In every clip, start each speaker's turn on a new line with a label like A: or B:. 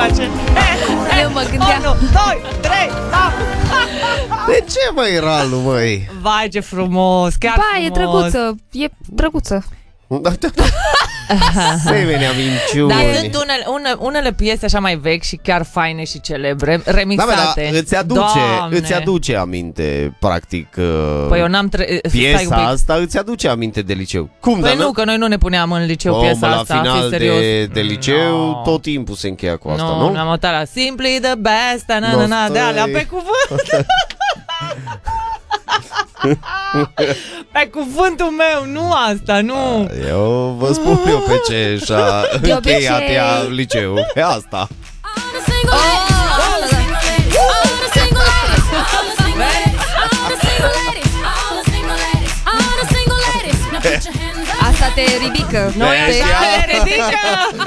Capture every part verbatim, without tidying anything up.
A: place.
B: Eu mă gândeam.
A: unu, doi, trei, da!
C: De ce, măi, Ralu, măi?
A: Vai, ce frumos, chiar
B: Ba,
A: frumos.
B: e drăguță, e drăguță.
C: Asemenea minciuni.
A: Dar sunt unele, une, unele piese așa mai vechi și chiar faine și celebre, remixate.
C: Da, da, îți aduce,
A: Doamne.
C: îți aduce aminte, practic,
A: Păi eu n-am tre-
C: piesa asta îți aduce aminte de liceu. Cum,
A: Păi
C: dar
A: nu, că noi nu ne puneam în liceu
C: oh,
A: piesa
C: la
A: asta,
C: final
A: fi serios.
C: de, de liceu,
A: No.
C: tot timpul se încheia cu asta,
A: no,
C: nu?
A: Ne-am uitat la Simply the Best, na, na, na, de alea, pe cuvânt. Pe cuvântul meu, nu asta, nu.
C: Eu vă spun eu pe ce și-a încheiat
B: obicei-
C: ea liceu, pe asta.
B: Asta te ridică.
A: Noi
C: Vezi,
A: așa
C: ia.
A: ne ridică.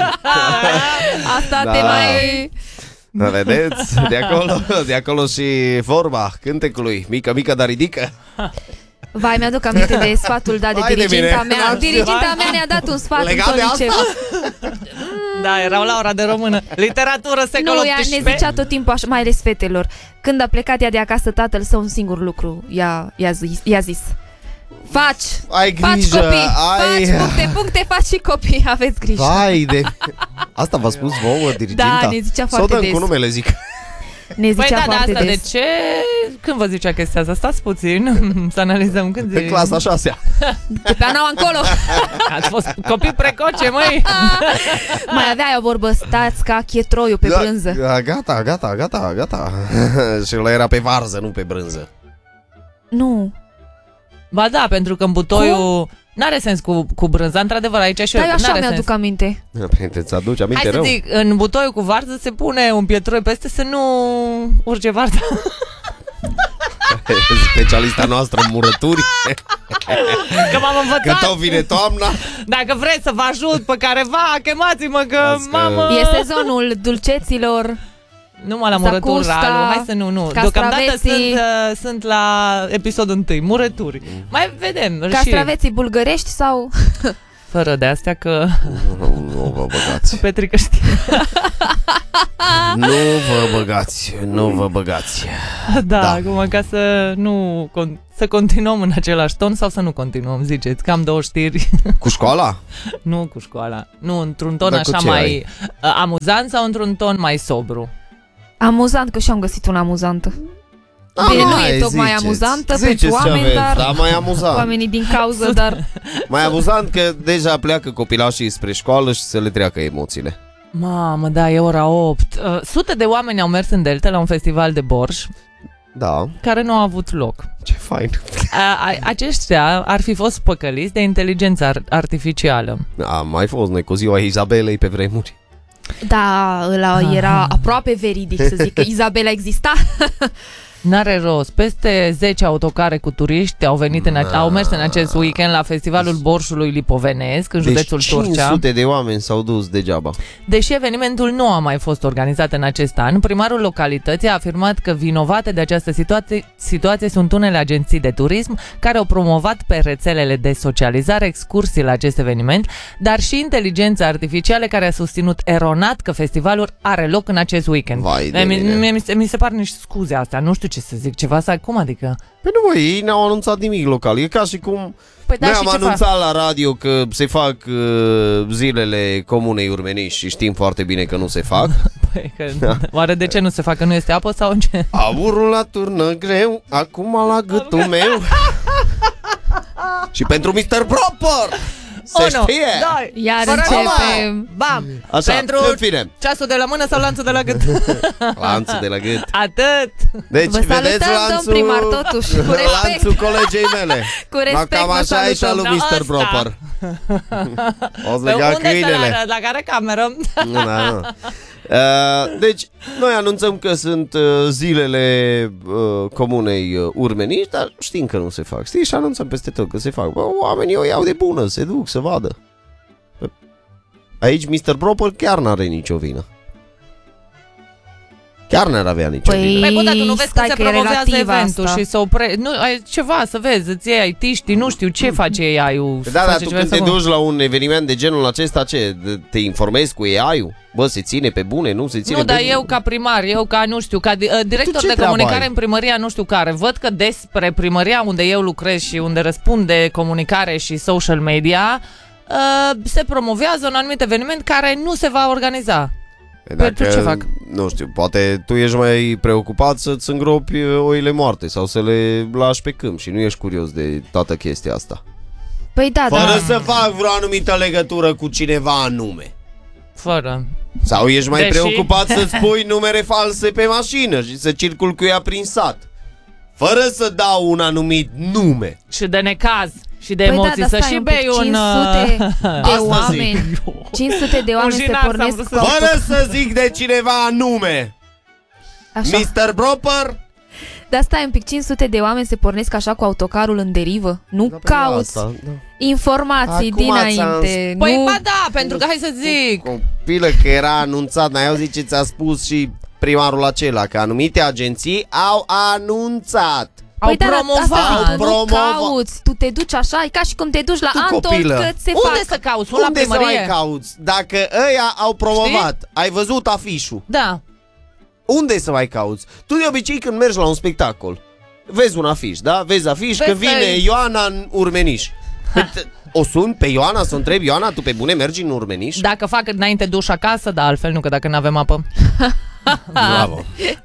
B: Asta
C: Da.
B: te mai...
C: Da, vedeți? De acolo, de acolo și vorba cântecului. Mică, mică, dar ridică.
B: Vai, mi-aduc aminte de sfatul dat de
C: Hai de
B: dirigenta
C: mine.
B: mea.
C: N-am
B: Dirigenta mea ne-a dat un sfat
C: Legat
B: în
C: de
B: tot
C: asta?
B: liceu.
A: Da, erau la ora de română. Literatură, secolul
B: Nu, ea ne
A: optsprezece.
B: zicea tot timpul așa, mai ales fetelor. Când a plecat ea de acasă, tatăl său un singur lucru i-a, i-a, zis, i-a zis. Faci,
C: Ai
B: faci
C: grijă,
B: copii,
C: ai...
B: faci puncte, puncte, faci și copii, aveți grijă.
C: Vai de... Asta v-a spus vouă, dirigenta?
B: Da, ne zicea
C: S-o
B: foarte
C: dăm
B: des.
C: cu numele, zic.
B: Ne zicea
A: Păi da, de
B: foarte
A: asta,
B: des.
A: de ce? Când vă zicea chestia asta? Stați puțin, să analizăm când
C: În clasa a șasea.
B: De pe anau încolo.
A: Ați fost copii precoce, măi.
B: Mai avea o vorbă, stați ca chetroiul pe
C: Da,
B: brânză.
C: da, Gata, gata, gata, gata. Și ăla era pe varză, nu pe brânză.
B: Nu.
A: Ba da, pentru că în butoiul n-are sens cu, cu brânza, într-adevăr, aici și eu,
B: Dar eu așa
A: n-are
B: mi-aduc
A: sens.
B: aminte.
C: Îți aduci aminte
A: Hai să
C: rău?
A: zic, în butoiul cu varză se pune un pietroi peste să nu urce varza.
C: Specialista noastră în murături.
A: Că m-am
C: Că
A: învățat.
C: tot vine toamna.
A: Dacă vreți să vă ajut pe careva, chemați-mă că
C: Las că-
A: mamă...
B: E sezonul dulceților.
A: Numai la murături,
B: Zacusca,
A: Ralu, hai să nu, nu. Deocamdată
B: castraveții.
A: sunt, uh, sunt la episodul întâi, murături. Mai vedem și
B: Castraveții bulgărești sau...
A: fără de astea că
C: Nu, nu vă băgați.
A: Petrică știe.
C: Nu vă băgați. Nu vă băgați.
A: Da,
C: Da.
A: acum ca să nu con- să continuăm în același ton sau să nu continuăm, ziceți, că am două știri.
C: Cu școala?
A: Nu cu școala, nu într-un ton
C: Dar cu
A: așa
C: ce
A: mai
C: ai?
A: uh, amuzant sau într-un ton mai sobru.
B: Amuzant, că și-am găsit una amuzantă.
C: Da,
B: Bine, nu
C: mai
B: e tocmai
C: ziceți.
B: amuzantă
C: Ziceți
B: pentru
C: ce
B: oameni,
C: aveți,
B: dar-
C: dar mai amuzant.
B: Oamenii din cauză, dar...
C: Mai amuzant că deja pleacă copilașii spre școală și să le treacă emoțiile.
A: Mamă, da, e ora opt. Uh, sute de oameni au mers în Delta la un festival de borș
C: Da,
A: care nu a avut loc.
C: ce fain.
A: A, a, aceștia ar fi fost păcăliți de inteligență ar- artificială.
C: Am mai fost noi cu ziua Izabelei pe vremuri.
B: Da, ăla era aproape veridic, să zic că Izabela exista.
A: N-are rost. Peste zece autocare cu turiști au venit în, a- au mers în acest weekend la festivalul borșului lipovenesc în județul
C: deci
A: Turcea.
C: cinci sute de oameni s-au dus degeaba.
A: Deși evenimentul nu a mai fost organizat în acest an, primarul localității a afirmat că vinovate de această situație, situație sunt unele agenții de turism care au promovat pe rețelele de socializare excursii la acest eveniment, dar și inteligența artificială care a susținut eronat că festivalul are loc în acest weekend.
C: Vai de
A: mi,
C: mine.
A: mi, mi, se, mi se par niște scuze astea, nu știu ce să zic, ceva să cum adică?
C: Păi nu, băi, ei n-au anunțat nimic local. E ca și cum
A: Păi da,
C: noi
A: și
C: am
A: ce
C: anunțat
A: fac?
C: la radio că se fac uh, zilele Comunei Urmeniști și știm foarte bine că nu se fac.
A: Păi, că, oare de ce nu se facă? Nu este apă sau ce?
C: Aurul la turnă greu, acum la gâtul meu. Și pentru mister Proper! Se
A: Unu,
C: știe!
A: doi,
B: Iar
A: fără
B: începem.
A: număr. Bam!
C: Așa,
A: Pentru
C: în fine.
A: ceasul de la mână sau lanțul de la gât?
C: Lanțul de la gât.
A: Atât!
C: Deci,
B: Vă
C: vedeți
B: salutăm, domn
C: lanțul,
B: primar, totuși, cu respect.
C: lanțul colegei mele.
B: Cu respect,
C: Ma cam
B: vă
C: așa e și
B: salutăm.
C: al lui
A: Da,
C: mister
A: ăsta.
C: Proper. O să
A: Pe
C: lega
A: unde să
C: câinele.
A: la, la care cameră?
C: Da, da. Uh, deci, noi anunțăm că sunt uh, zilele uh, Comunei uh, Urmeniști, dar știm că nu se fac. Știi? Și anunțăm peste tot că se fac. Bă, oamenii o iau de bună, se duc să vadă. Aici mister Proper chiar n-are nicio vină. Chiar n-ar avea nicio
B: Păi,
C: vină.
A: Păi bă, dar tu nu vezi că
B: stai
A: se
B: că e
A: promovează
B: relativ
A: eventul
B: asta.
A: și să opre... Nu, ai ceva să vezi, îți iei aitiștii, nu știu ce face A I-ul.
C: Da, dar tu când te duci la un eveniment de genul acesta, ce? Te informezi cu A I-ul? Bă, se ține pe bune, nu se ține
A: Nu,
C: pe
A: dar
C: bune?
A: eu ca primar, eu ca, nu știu, ca uh, director
C: ce
A: de
C: treabă
A: comunicare
C: ai?
A: în primăria, nu știu care, văd că despre primăria unde eu lucrez și unde răspund de comunicare și social media, uh, se promovează un anumit eveniment care nu se va organiza.
C: Dacă,
A: Pentru ce fac?
C: Nu știu, poate tu ești mai preocupat să-ți îngropi oile moarte sau să le lași pe câmp și nu ești curios de toată chestia asta.
B: Păi da,
C: Fără
B: da.
C: să fac vreo anumită legătură cu cineva anume.
A: Fără.
C: Sau ești mai
A: Deși-
C: preocupat să-ți pui numere false pe mașină și să circul cu ea prin sat. Fără să dau un anumit nume.
A: Și de necaz și de
B: Păi
A: emoții,
B: da,
A: să
B: dar stai
A: și
B: un pic,
A: bei un...
B: cinci sute de
C: Asta
B: oameni, cinci sute de oameni se
A: jinar s-am
B: pornesc
A: vrut
B: cu
A: să-
B: auto...
C: Fără să zic de cineva anume.
B: Așa.
C: mister Proper.
B: Dar stai un pic, cinci sute de oameni se pornesc așa cu autocarul în derivă? Nu
C: Da, pe
B: cauți
C: asta, da.
B: informații
C: Acum
B: dinainte.
A: Păi
B: nu...
A: ba da, pentru că hai să zic...
C: Copilă, că era anunțat. N-ai auzit ce ți-a spus și primarul acela, că anumite agenții au anunțat.
A: Au
B: Păi da, dar
A: promovat.
B: asta zic, tu nu
C: Promova-
B: cauți, tu te duci așa, e ca și cum te duci la
C: Tu,
B: Antold
C: copilă,
B: că se
A: Unde
B: fac.
A: să cauți? Un la
C: Unde să
A: primărie?
C: mai cauți? Dacă ăia au promovat, știi? Ai văzut afișul.
A: Da.
C: Unde să mai cauți? Tu de obicei când mergi la un spectacol, vezi un afiș, da? Vezi afiș
A: Vezi
C: că vine
A: că-
C: Ioana în Urmeniș. O suni pe Ioana să o întrebi, Ioana, tu pe bune mergi în Urmeniș?
A: Dacă fac înainte duș acasă, da, altfel nu, că dacă nu avem apă.
C: Bravo.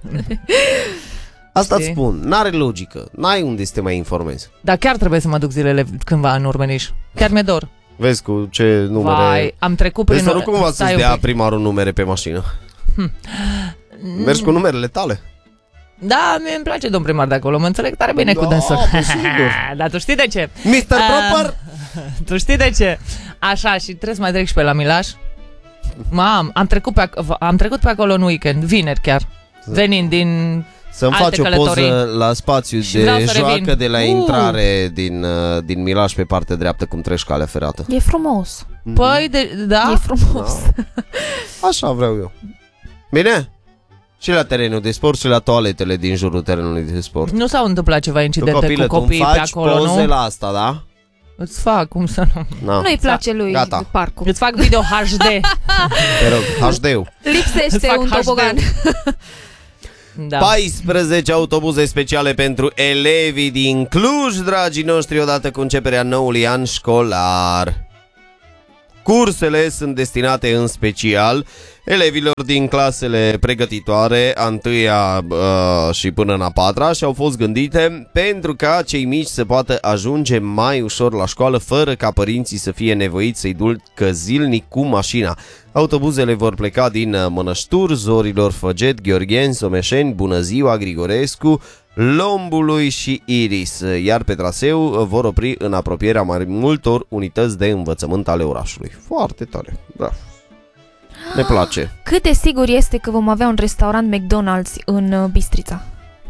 C: Asta îți
A: Știi?
C: spun, n-are logică. N-ai unde să te mai informezi.
A: Dar chiar trebuie să mă duc zilele cândva în Urmeniș. Chiar mi-e dor.
C: Vezi cu ce numere...
A: Vai, am trecut prin...
C: Vezi să nu cumva
A: Stai
C: să-ți
A: un
C: dea
A: pic.
C: primarul numere pe mașină. Mergi cu numerele tale.
A: Da, mie îmi place domn primar de acolo, mă înțeleg tare bine
C: Da,
A: cu dânsul.
C: pe sigur.
A: Dar tu știi de ce?
C: mister
A: Ah.
C: Proper?
A: Tu știi de ce? Așa, și trebuie să mai trec și pe la Milaș. Mam, am trecut pe, ac- am trecut pe acolo în weekend, vineri chiar. Venind din...
C: Să-mi
A: alte
C: faci o
A: călătorii.
C: poză la spațiu
A: Și vreau
C: de
A: să
C: joacă
A: revin.
C: de la
A: Uh.
C: intrare din, uh, din Milaș pe partea dreaptă, cum treci calea ferată.
B: E frumos,
A: Păi, de, da?
B: e frumos.
C: Așa vreau eu. Bine? Și la terenul de sport și la toaletele din jurul terenului de sport.
A: Nu s-au întâmplat ceva
C: Tu,
A: incidente
C: copilă,
A: cu
C: tu
A: copiii
C: îmi
A: pe
C: faci
A: acolo,
C: poze
A: nu?
C: la asta, da?
A: Îți fac, cum să nu?
C: Na,
B: Nu-i place lui
C: Gata.
B: parcul.
A: Îți fac video H D.
C: te rog, H D-ul.
A: Îți
B: Lipsește
A: fac
B: un
A: H D.
B: tobogan.
A: Da.
C: paisprezece autobuze speciale pentru elevii din Cluj, dragii noștri, odată cu începerea noului an școlar. Cursele sunt destinate în special elevilor din clasele pregătitoare, a întâia uh, și până în a patra, și au fost gândite pentru ca cei mici să poată ajunge mai ușor la școală fără ca părinții să fie nevoiți să-i ducă zilnic cu mașina. Autobuzele vor pleca din Mănăștur, Zorilor, Făget, Gheorgheni, Someșeni, Bunăziua, Grigorescu, Lombului și Iris, iar pe traseu vor opri în apropierea mai multor unități de învățământ ale orașului. Foarte tare, bravo. Ne place.
B: Cât de sigur este că vom avea un restaurant McDonald's în uh, Bistrița?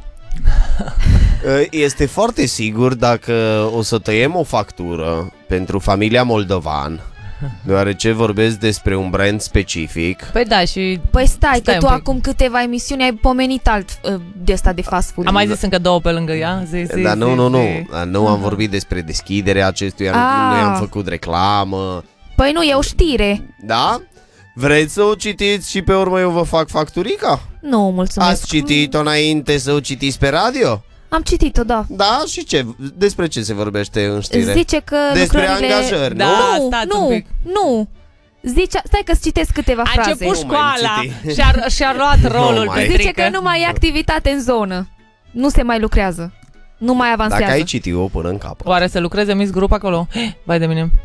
C: Este foarte sigur dacă o să tăiem o factură pentru familia Moldovan, deoarece vorbesc despre un brand specific.
A: Păi da, și
B: Păi stai,
A: Stai
B: că tu
A: un pic.
B: acum câteva emisiuni ai pomenit alt uh, de ăsta de fast food.
A: am mai zis încă două pe lângă ea. Zi, zi,
C: Dar
A: zi,
C: nu, nu, nu,
A: zi.
C: nu am vorbit despre deschiderea acestuia,
B: Ah.
C: noi am făcut reclamă.
B: Păi nu, e o știre.
C: Da? Vreți să o citiți și pe urmă eu vă fac facturica?
B: Nu, mulțumesc.
C: Ați citit-o înainte să o citiți pe radio?
B: Am citit-o, da.
C: Da? Și ce? Despre ce se vorbește în știre?
B: Zice că
C: Despre
B: lucrările...
C: angajări,
A: Da.
C: nu?
B: Nu,
A: stați un
B: nu,
A: pic.
B: nu. Zice, stai că-ți citesc câteva
A: A
B: fraze.
A: început
C: Nu mai
A: școala
C: citi.
A: și-a, și-a luat rolul
C: mai.
A: pe
B: Zice
A: strică.
B: că nu mai e activitate în zonă. Nu se mai lucrează. Nu mai avansează.
C: Dacă ai citit-o până în cap.
A: Oare să lucreze Miss Grup acolo? Vai de mine.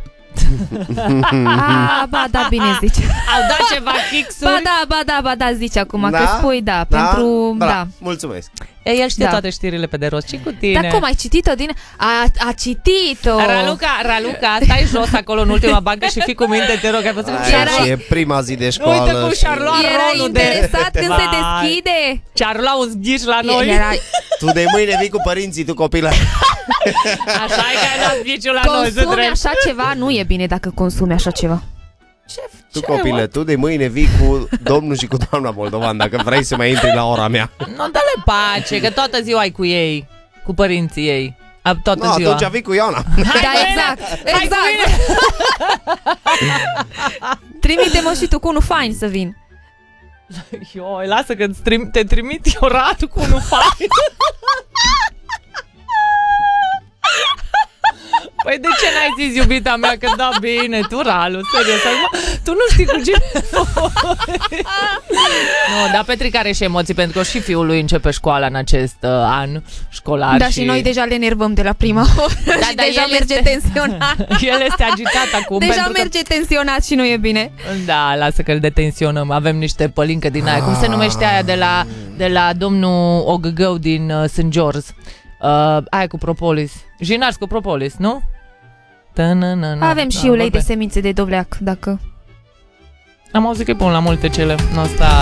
B: A, ba da, bine zice.
A: Au dat ceva kick-uri?
B: Ba da, ba da, ba da, zice acum,
C: Da?
B: că spui da, pentru...
C: Bra,
B: Da.
C: mulțumesc.
A: E, el știe
B: Da.
A: toate știrile pe de rost. Și cu tine.
B: Dar cum, ai citit-o din... A, a citit-o!
A: Raluca, Raluca, stai jos acolo în ultima bancă și fii cu minte, te rog. Ai văzut cum
C: Aia
A: și-a
B: Erai-
A: luat-
C: și e prima zi de școală.
A: Uite cum și-a luat
B: Era
A: rolul de...
B: interesat când se
A: Vai.
B: deschide.
A: Și-a luat un zghiș la noi.
B: Era...
C: Tu de mâine vii cu părinții, tu copilă.
A: Așa e că ai luat zghiciul la noi, să
B: Consumi
A: drept.
B: așa ceva, nu e bine dacă consumi așa ceva.
A: Ce,
C: Tu,
A: ce,
C: copile, tu de mâine vii cu domnul și cu doamna Moldovan, dacă vrei să mai intri la ora mea.
A: Nu, dă-le pace, că toată ziua ai cu ei, cu părinții ei. A, toată
C: No,
A: ziua.
C: atunci vii cu Ioana.
B: Da, exact, exact. Trimite-mă și tu cu unul fain să vin.
A: Ioi, lasă că trim- te trimit eu Radu cu unul fain. Păi de ce n-ai zis, iubita mea, că da bine, tu, Ralu, serios, acum, tu nu știi cu cine. Nu, dar Petric are și emoții, pentru că și fiul lui începe școala în acest uh, an școlar.
B: Da,
A: și...
B: și noi deja le enervăm de la prima oră
A: Da,
B: și
A: dar
B: deja
A: el
B: merge
A: este...
B: tensionat.
A: El este agitat acum.
B: Deja
A: pentru
B: merge tensionat și nu e bine.
A: Că... Da, lasă că îl detenționăm. Avem niște pălincă din aia. Cum se numește aia de la, de la domnul Ogăgău din uh, Saint George? Uh, aia cu propolis. Jinars cu propolis, nu?
B: Avem și ulei de semințe de dovleac, dacă...
A: Am auzit că e bun la multe cele. Nu ăsta